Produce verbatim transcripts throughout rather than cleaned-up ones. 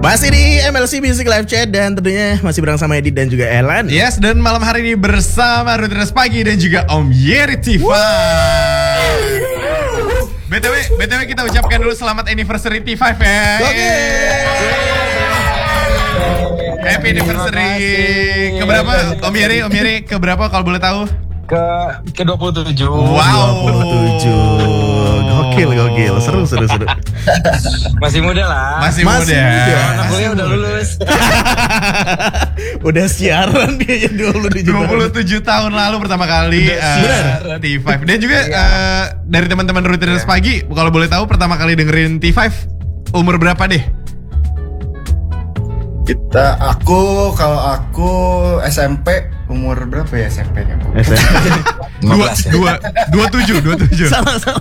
Masih di M L C Music Live Chat dan tentunya masih bareng sama Edit dan juga Elan. Yes, dan malam hari ini bersama Rutinitas Pagi dan juga Om Yeri T lima. B T W, B T W kita ucapkan dulu selamat anniversary T lima ya. Oke. Happy anniversary. Keberapa Om Yeri? Om Yeri keberapa kalau boleh tahu? Ke ke dua puluh tujuh. Wow. dua puluh tujuh. Gokil, gokil. Seru, seru, seru. Masih muda lah. Masih, Masih muda. muda. Anak kuliah udah lulus. Udah siaran dia dua puluh tujuh. dua puluh tujuh tahun lalu pertama kali uh, T lima. Dan juga uh, dari teman-teman Rutinitas Pagi, kalau boleh tahu pertama kali dengerin T lima umur berapa deh? Kita, aku, kalau aku S M P umur berapa ya S M P-nya? S M P. Dua, dua, dua tujuh, dua tujuh. Salah, salah.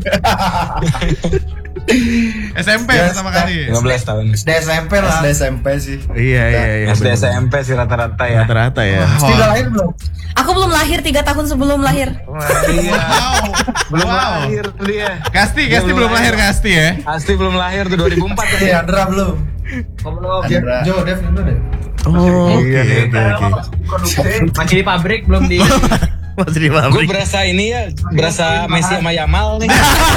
S M P Yes, pertama kali. lima belas tahun. S D S M P lah. S D S M P sih. Iya, iya, iya. S D S M P sih rata-rata ya. Rata-rata ya. Wow. Udah lahir belum? Aku belum lahir, tiga tahun sebelum lahir. Wow. Belum Wow. lahir tuh dia. Kasti, Dia Kasti belum lahir Kasti ya. Asti belum lahir tuh dua ribu empat tuh. Iya, Andra belum. Belum. Jo, Dev itu deh. Oh, oke, oke, oke. Masih di pabrik, belum di. Masih di Gue pabrik. berasa ini ya, berasa Messi sama Yamal nih.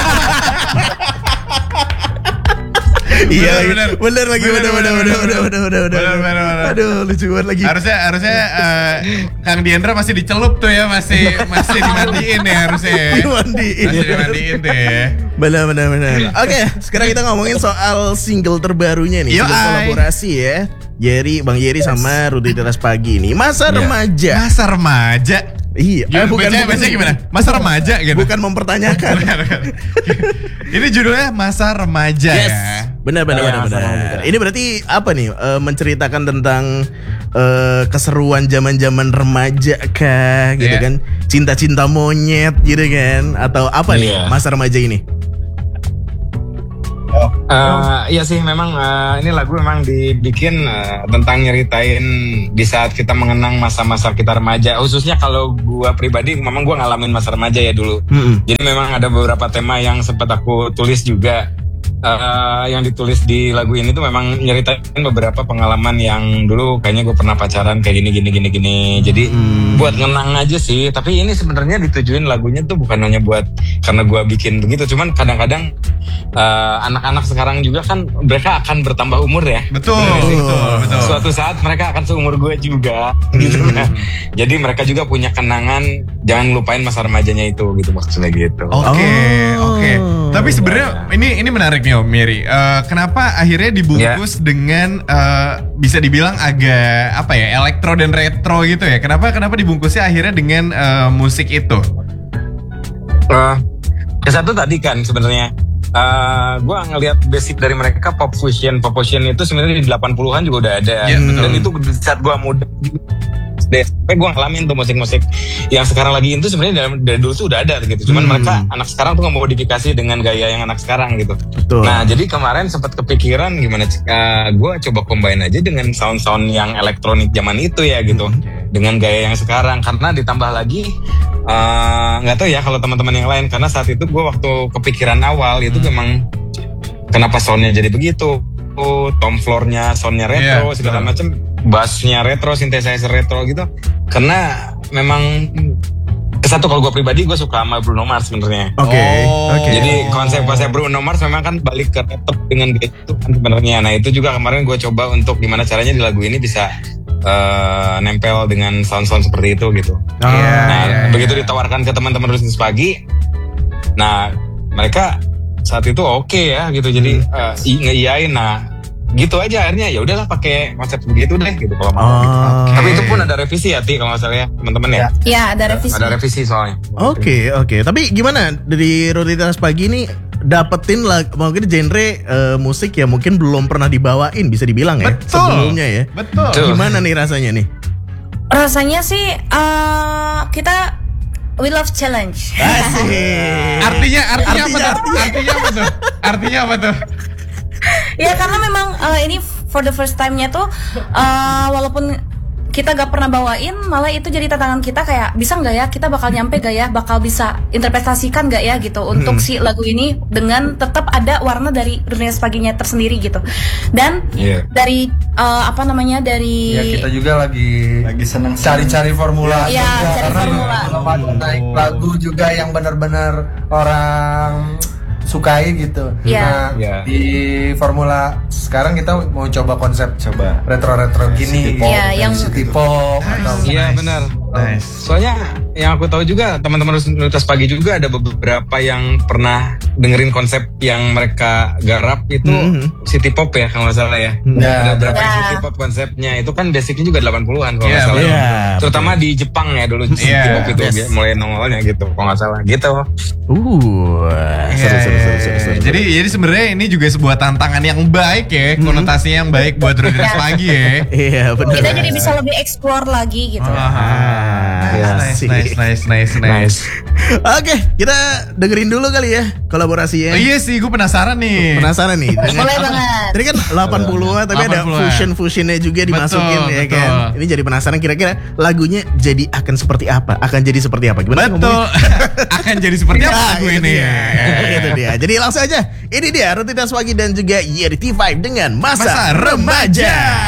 Iya, Bener, bener, bener. bener lagi, bener, bener, bener, bener, bener, bener, bener. Bener, bener, bener. Aduh, lucu banget lagi. Harusnya harusnya uh, Kang Diendra masih dicelup tuh ya, masih masih dimandiin ya harusnya. ya. Dimandiin. Masih dimandiin tuh ya. Benar, benar, benar. Oke, sekarang kita ngomongin soal single terbarunya nih, Yo, single ay. kolaborasi ya. Yeri, Bang Yeri sama Rutinitas Pagi nih. Masa remaja. Masa remaja. Iya, Gimana, bacanya, bacanya gimana? Masa remaja gitu. Bukan mempertanyakan. Bukan, bukan. Ini judulnya Masa Remaja Yes. ya. Benar, benar, Iya, benar, masa benar. remaja. Ini berarti apa nih? Eh, menceritakan tentang eh, keseruan zaman-zaman remaja kah, gitu Iya. kan? Cinta-cinta monyet, gitu kan? Atau apa nih Iya. masa remaja ini? Eh, iya sih memang eh, ini lagu memang dibikin eh, tentang nyeritain di saat kita mengenang masa-masa kita remaja. Khususnya kalau gua pribadi memang gua ngalamin masa remaja ya dulu. Mm-mm. Jadi memang ada beberapa tema yang sempat aku tulis juga. Eh, yang ditulis di lagu ini tuh memang nyeritain beberapa pengalaman yang dulu kayaknya gue pernah pacaran kayak gini gini gini gini. Jadi Hmm. buat ngenang aja sih. Tapi ini sebenarnya ditujuin lagunya tuh bukan hanya buat karena gue bikin begitu. Cuman kadang-kadang eh, anak-anak sekarang juga kan mereka akan bertambah umur ya. Betul, Betul. betul, betul. Suatu saat mereka akan seumur gue juga gitu kan. Jadi mereka juga punya kenangan, jangan lupain masa remajanya itu gitu maksudnya gitu. Oke, Oh. oke. Tapi sebenarnya ini ini menarik nih Om Mary. Eh, kenapa akhirnya dibungkus dengan eh, bisa dibilang agak apa ya, elektro dan retro gitu ya? Kenapa kenapa dibungkusnya akhirnya dengan eh, musik itu? Uh, yang satu tadi kan sebenarnya uh, gue ngelihat basic dari mereka pop fusion, pop fusion itu sebenarnya di delapan puluhan juga udah ada. Iya, betul. Dan itu di saat gue muda S D gue ngalamin tuh musik-musik yang sekarang lagi itu sebenarnya dari, dari dulu tuh udah ada gitu. Cuman Hmm. mereka anak sekarang tuh ngemodifikasi dengan gaya yang anak sekarang gitu. Betul. Nah jadi kemarin sempat kepikiran gimana uh, gue coba combine aja dengan sound-sound yang elektronik zaman itu ya gitu. Dengan gaya yang sekarang karena ditambah lagi nggak uh, tahu ya kalau teman-teman yang lain karena saat itu gue waktu kepikiran awal itu memang kenapa soundnya jadi begitu, tom floornya soundnya retro Iya, segala betul. macam, bassnya retro, synthesizer retro gitu karena memang kesatu kalau gue pribadi gue suka sama Bruno Mars sebenarnya. Oke, Oh. oke. Jadi konsep-konsep Bruno Mars memang kan balik ke retro dengan gaya itu kan sebenarnya. Nah itu juga kemarin gue coba untuk gimana caranya di lagu ini bisa uh, nempel dengan sound-sound seperti itu gitu. Ah, Iya, Nah iya, begitu iya. ditawarkan ke teman-teman Rutinitas Pagi, nah mereka saat itu oke ya gitu. Jadi uh, i- ngeiyain. Nah gitu aja akhirnya ya udahlah pakai konsep begitu deh gitu kalau mau. Oh, gitu. oke. Tapi itu pun ada revisi ya Ti kalau nggak salah ya teman-teman ya. Ya, ada revisi. Ada revisi soalnya. Oke, oke. Tapi gimana dari Rutinitas Pagi ini dapetin lah mungkin genre eh, musik yang mungkin belum pernah dibawain bisa dibilang ya Betul. sebelumnya ya. Betul. Betul. Gimana nih rasanya nih? Rasanya sih eh, kita we love challenge. Asik. Artinya artinya apa Artinya, tuh? Artinya apa tuh? Artinya apa tuh? Ya karena memang eh, ini for the first time-nya tuh eh, walaupun kita gak pernah bawain, malah itu jadi tantangan kita kayak bisa nggak ya, kita bakal nyampe gak ya, bakal bisa interpretasikan gak ya gitu untuk si lagu ini dengan tetap ada warna dari Rutinitas Paginya tersendiri gitu. Dan Iya. dari uh, apa namanya dari Ya kita juga lagi Lagi seneng cari-cari formula Iya, juga, cari karena formula. belum ada naik lagu juga yang benar-benar orang sukai gitu. Iya. Nah, Iya. di formula sekarang kita mau coba konsep Coba. retro-retro gini, City pop. Iya, yang- city pop atau Iya benar. Nice. Soalnya yang aku tahu juga teman-teman Rutinitas Pagi juga ada beberapa yang pernah dengerin konsep yang mereka garap itu Mhm. city pop ya kalau nggak salah ya. Ya, Ada beberapa Ya. city pop konsepnya itu kan basicnya juga delapan puluhan kalau Iya, nggak salah. iya, Terutama di Jepang ya dulu city Iya, pop itu yes. mulai nongolnya gitu kalau nggak salah gitu. Uh, seru, Iya, seru, seru, seru, seru. Jadi jadi sebenarnya ini juga sebuah tantangan yang baik ya, konotasinya yang baik buat Rutinitas Pagi ya. Iya benar. kita jadi bisa lebih explore lagi gitu. Ah, Iya nice, sih. nice, nice, nice, nice. Nice. Oke, kita dengerin dulu kali ya kolaborasinya. Oh iya sih, gue penasaran nih. Penasaran nih dengan- Boleh banget. Tadi kan delapan puluhan tapi ada delapan puluhan. fusion-fusionnya juga dimasukin Betul, ya betul. kan. Ini jadi penasaran kira-kira lagunya jadi akan seperti apa? Akan jadi seperti apa? Gimana Betul. ngomongnya? Akan jadi seperti apa Nah, lagu itu ini? dia. Itu dia. Jadi langsung aja. Ini dia Rutinitas Pagi dan juga Yeri T lima dengan Masa, Masa Remaja. Remaja.